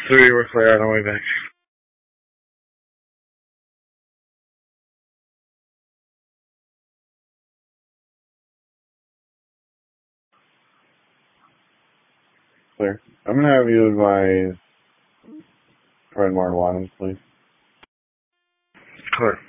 3 were clear on the way back. Clear. I'm going to have you advise Fred Marwan, please. Clear.